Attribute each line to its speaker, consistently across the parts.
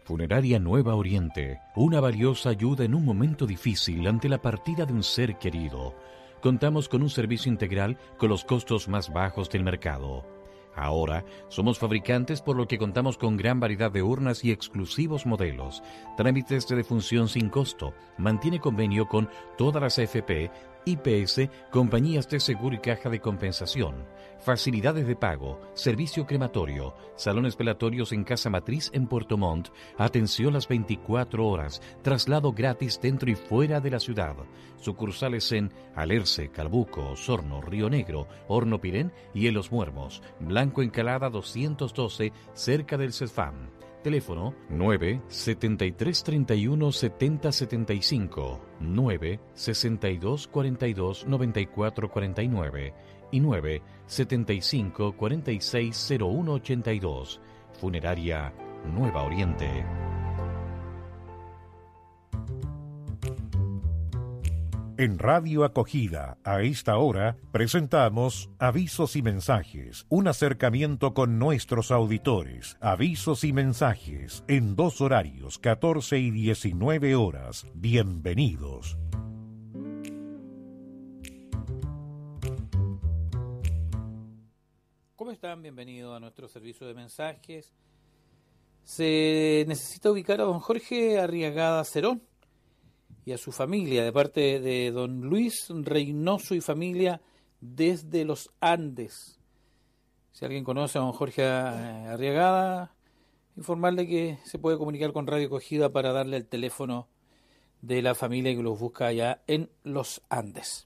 Speaker 1: Funeraria Nueva Oriente, una valiosa ayuda en un momento difícil ante la partida de un ser querido. Contamos con un servicio integral con los costos más bajos del mercado. Ahora somos fabricantes, por lo que contamos con gran variedad de urnas y exclusivos modelos. Trámites de defunción sin costo. Mantiene convenio con todas las AFP, IPS, compañías de seguro y caja de compensación. Facilidades de pago, servicio crematorio, salones velatorios en Casa Matriz en Puerto Montt, atención las 24 horas, traslado gratis dentro y fuera de la ciudad. Sucursales en Alerce, Calbuco, Osorno, Río Negro, Horno Pirén y en Los Muermos. Blanco Encalada 212, cerca del CESFAM. Teléfono 9-7331-7075, 9-6242-9449 y 9-7546-0182. Funeraria Nueva Oriente.
Speaker 2: En Radio Acogida, a esta hora, presentamos Avisos y Mensajes, un acercamiento con nuestros auditores. Avisos y mensajes, en 2 horarios, 14 y 19 horas. Bienvenidos.
Speaker 3: ¿Cómo están? Bienvenidos a nuestro servicio de mensajes. Se necesita ubicar a don Jorge Arriagada Cerón y a su familia, de parte de don Luis Reynoso y familia desde los Andes. Si alguien conoce a don Jorge Arriagada, informarle que se puede comunicar con Radio Acogida para darle el teléfono de la familia que los busca allá en los Andes.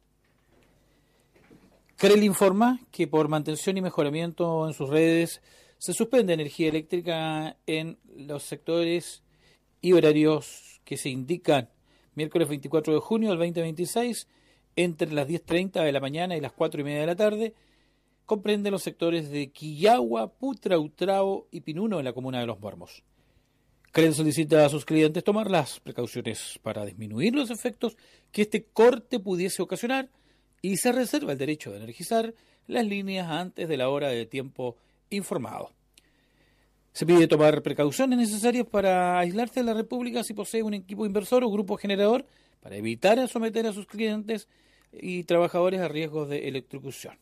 Speaker 3: CREL informa que por mantención y mejoramiento en sus redes se suspende energía eléctrica en los sectores y horarios que se indican. Miércoles 24 de junio del 2026, entre las 10:30 de la mañana y las 4:30 de la tarde, comprende los sectores de Quillagua, Putrautrao y Pinuno en la comuna de Los Muermos. CREL solicita a sus clientes tomar las precauciones para disminuir los efectos que este corte pudiese ocasionar y se reserva el derecho de energizar las líneas antes de la hora de tiempo informado. Se pide tomar precauciones necesarias para aislarse de la República si posee un equipo inversor o grupo generador para evitar someter a sus clientes y trabajadores a riesgos de electrocución.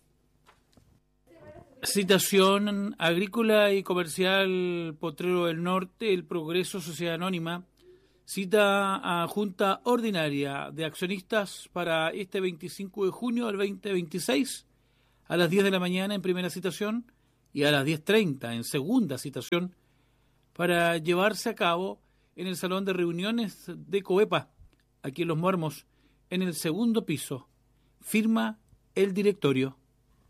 Speaker 3: Citación Agrícola y Comercial Potrero del Norte, El Progreso Sociedad Anónima, cita a Junta Ordinaria de Accionistas para este 25 de junio del 2026 a las 10 de la mañana en primera citación y a las 10:30 en segunda citación para llevarse a cabo en el Salón de Reuniones de Coepa, aquí en Los Muermos, en el segundo piso. Firma el directorio.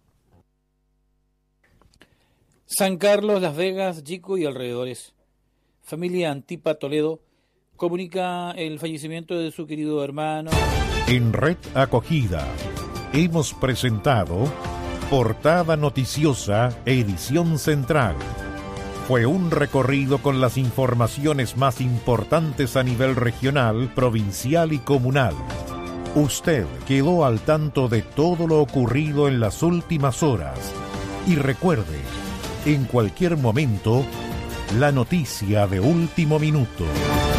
Speaker 3: San Carlos, Las Vegas, Yico y alrededores. Familia Antipa Toledo comunica el fallecimiento de su querido hermano.
Speaker 2: En Red Acogida hemos presentado Portada Noticiosa, edición central. Fue un recorrido con las informaciones más importantes a nivel regional, provincial y comunal. Usted quedó al tanto de todo lo ocurrido en las últimas horas. Y recuerde, en cualquier momento, la noticia de último minuto.